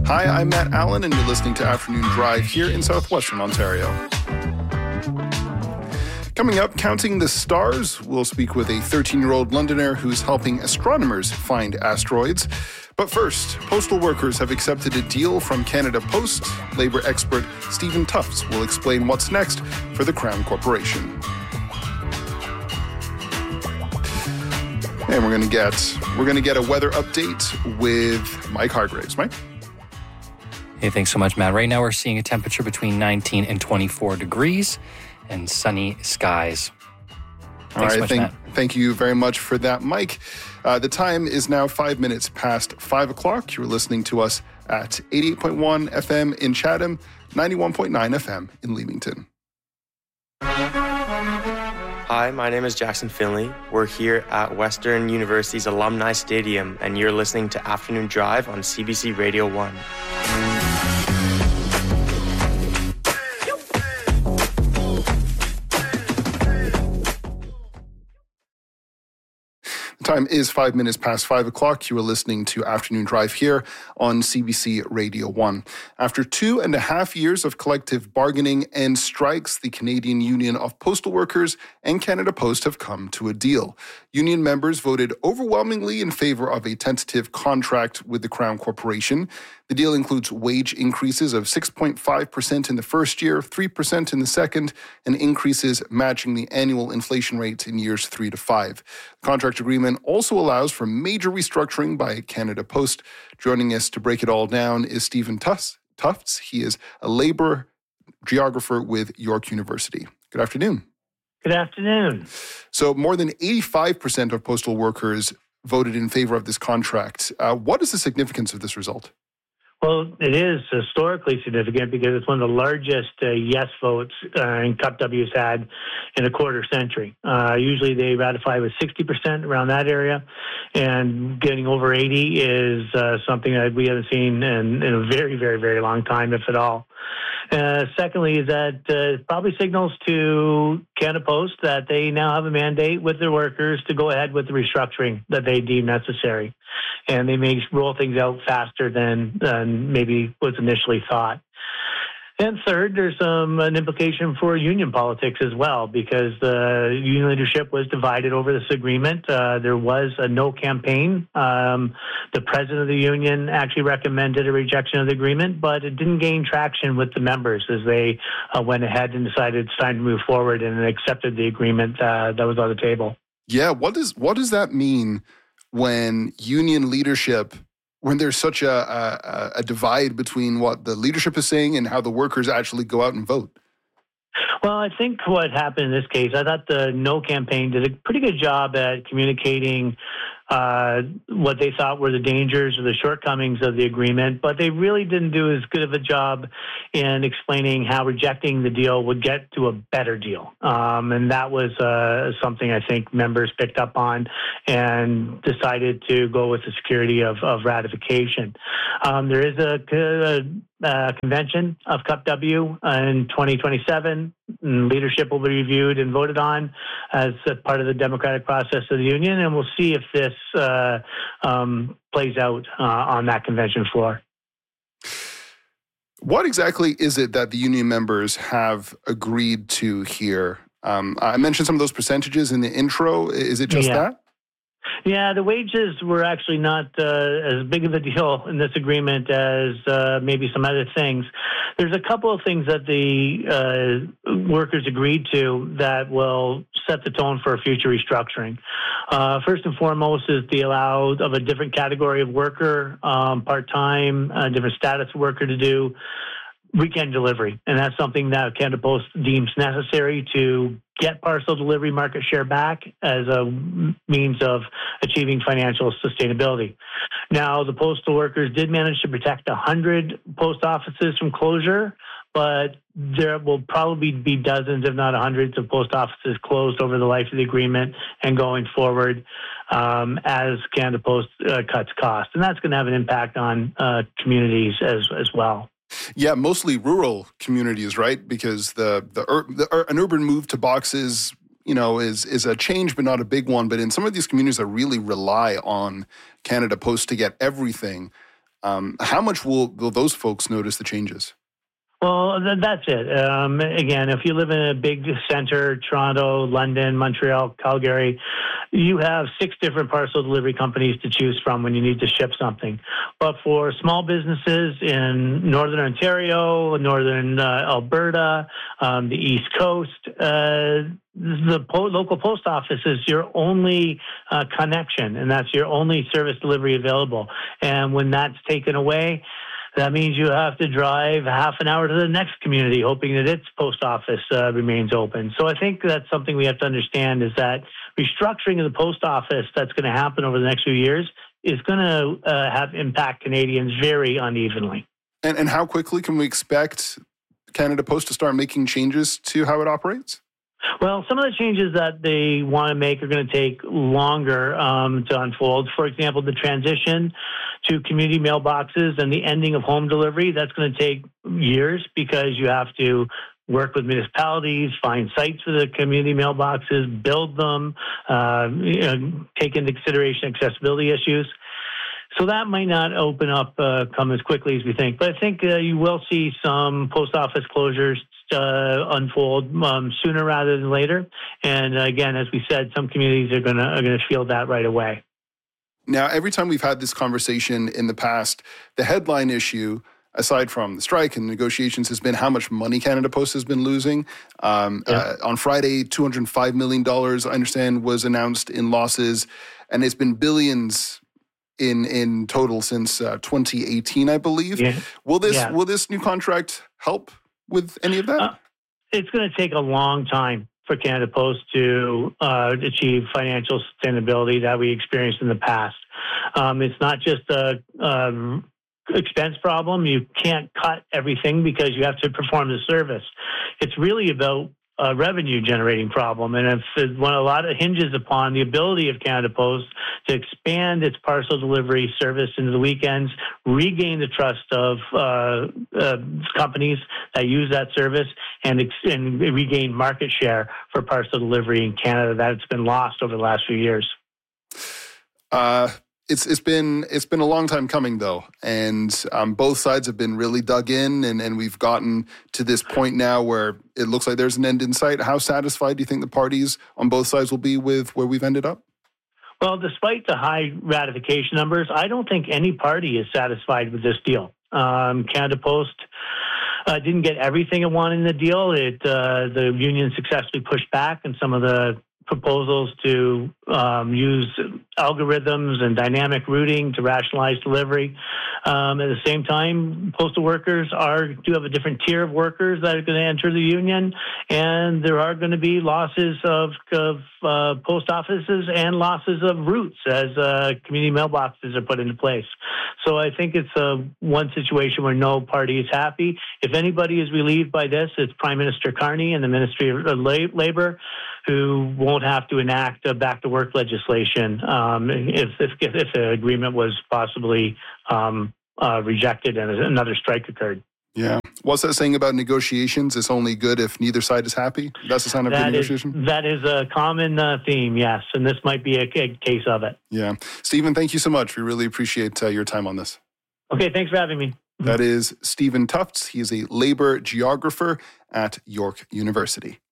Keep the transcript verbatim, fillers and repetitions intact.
Hi, I'm Matt Allen, and you're listening to Afternoon Drive here in southwestern Ontario. Coming up, Counting the Stars, we'll speak with a thirteen-year-old Londoner who's helping astronomers find asteroids. But first, postal workers have accepted a deal from Canada Post. Labour expert Stephen Tufts will explain what's next for the Crown Corporation. And we're going to get we're going to get a weather update with Mike Hargraves. Mike? Hey, thanks so much, Matt. Right now we're seeing a temperature between nineteen and twenty-four degrees and sunny skies. Thanks All right, so much, thank, Matt. Thank you very much for that, Mike. Uh, the time is now five minutes past five o'clock. You're listening to us at eighty-eight point one F M in Chatham, ninety-one point nine F M in Leamington. Hi, my name is Jackson Finley. We're here at Western University's Alumni Stadium, and you're listening to Afternoon Drive on C B C Radio one. Time is five minutes past five o'clock. You are listening to Afternoon Drive here on C B C Radio one. After two and a half years of collective bargaining and strikes, the Canadian Union of Postal Workers and Canada Post have come to a deal. Union members voted overwhelmingly in favor of a tentative contract with the Crown Corporation. The deal includes wage increases of six point five percent in the first year, three percent in the second, and increases matching the annual inflation rate in years three to five. The contract agreement also allows for major restructuring by Canada Post. Joining us to break it all down is Stephen Tufts. Tufts. He is a labor geographer with York University. Good afternoon. Good afternoon. So more than eighty-five percent of postal workers voted in favor of this contract. Uh, what is the significance of this result? Well, it is historically significant because it's one of the largest uh, yes votes uh, in C U P W's had in a quarter century. Uh, usually they ratify with sixty percent around that area, and getting over eighty is uh, something that we haven't seen in, in a very, very, very long time, if at all. Uh, secondly, is that uh, probably signals to Canada Post that they now have a mandate with their workers to go ahead with the restructuring that they deem necessary. And they may roll things out faster than, than maybe was initially thought. And third, there's um, an implication for union politics as well, because the union leadership was divided over this agreement. Uh, there was a no campaign. Um, the president of the union actually recommended a rejection of the agreement, but it didn't gain traction with the members as they uh, went ahead and decided it's time to move forward and accepted the agreement uh, that was on the table. Yeah, what does what does that mean when union leadership, when there's such a, a, a divide between what the leadership is saying and how the workers actually go out and vote? Well, I think what happened in this case, I thought the No campaign did a pretty good job at communicating uh, what they thought were the dangers or the shortcomings of the agreement, but they really didn't do as good of a job in explaining how rejecting the deal would get to a better deal. Um, and that was uh, something I think members picked up on and decided to go with the security of, of ratification. Um, there is a, a Uh, convention of C U P W in twenty twenty-seven. And leadership will be reviewed and voted on as a part of the democratic process of the union, and we'll see if this uh, um, plays out uh, on that convention floor. What exactly is it that the union members have agreed to here? Um, I mentioned some of those percentages in the intro. Is it just yeah. that? Yeah, the wages were actually not uh, as big of a deal in this agreement as uh, maybe some other things. There's a couple of things that the uh, workers agreed to that will set the tone for a future restructuring. Uh, first and foremost is the allowed of a different category of worker, um, part-time, uh, different status of worker to do weekend delivery. And that's something that Canada Post deems necessary to get parcel delivery market share back as a means of achieving financial sustainability. Now, the postal workers did manage to protect one hundred post offices from closure, but there will probably be dozens, if not hundreds, of post offices closed over the life of the agreement and going forward um, as Canada Post uh, cuts costs. And that's going to have an impact on uh, communities as, as well. Yeah, mostly rural communities, right? Because the the, ur, the an urban move to boxes, you know, is is a change, but not a big one. But in some of these communities that really rely on Canada Post to get everything, Um, how much will, will those folks notice the changes? Well, th- that's it. Um, again, if you live in a big center, Toronto, London, Montreal, Calgary, you have six different parcel delivery companies to choose from when you need to ship something. But for small businesses in Northern Ontario, Northern uh, Alberta, um, the East Coast, uh, the po- local post office is your only uh, connection, and that's your only service delivery available. And when that's taken away, that means you have to drive half an hour to the next community, hoping that its post office uh, remains open. So I think that's something we have to understand, is that restructuring of the post office that's going to happen over the next few years is going to uh, have impact Canadians very unevenly. And, and how quickly can we expect Canada Post to start making changes to how it operates? Well, some of the changes that they want to make are going to take longer um, to unfold. For example, the transition to community mailboxes and the ending of home delivery, that's going to take years, because you have to work with municipalities, find sites for the community mailboxes, build them, uh, you know, take into consideration accessibility issues. So that might not open up, uh, come as quickly as we think. But I think uh, you will see some post office closures uh, unfold um, sooner rather than later. And uh, again, as we said, some communities are going to are going to feel that right away. Now, every time we've had this conversation in the past, the headline issue, aside from the strike and negotiations, has been how much money Canada Post has been losing. Um, yeah. uh, on Friday, two hundred five million dollars, I understand, was announced in losses, and it's been billions in in total since uh, twenty eighteen, I believe. Yeah. Will this yeah. will this new contract help with any of that? Uh, it's going to take a long time for Canada Post to uh, achieve financial sustainability that we experienced in the past. Um, it's not just a, a expense problem. You can't cut everything because you have to perform the service. It's really about a revenue generating problem. And it's one a lot of hinges upon the ability of Canada Post to expand its parcel delivery service into the weekends, regain the trust of uh, uh, companies that use that service, and, ex- and regain market share for parcel delivery in Canada that's been lost over the last few years. Uh It's it's been it's been a long time coming, though, and um, both sides have been really dug in, and, and we've gotten to this point now where it looks like there's an end in sight. How satisfied do you think the parties on both sides will be with where we've ended up? Well, despite the high ratification numbers, I don't think any party is satisfied with this deal. Um, Canada Post uh, didn't get everything it wanted in the deal. It uh, the union successfully pushed back, and some of the proposals to um, use algorithms and dynamic routing to rationalize delivery. Um, at the same time, postal workers are do have a different tier of workers that are going to enter the union, and there are going to be losses of, of uh, post offices and losses of routes as uh, community mailboxes are put into place. So I think it's a one situation where no party is happy. If anybody is relieved by this, it's Prime Minister Carney and the Ministry of Labour, who won't have to enact a back-to-work legislation um, if, if, if the agreement was possibly um, uh, rejected and another strike occurred. Yeah. What's that saying about negotiations? It's only good if neither side is happy? That's a sign of good negotiation? That is a common uh, theme, yes, and this might be a, a case of it. Yeah. Stephen, thank you so much. We really appreciate uh, your time on this. Okay, thanks for having me. That is Stephen Tufts. He is a labor geographer at York University.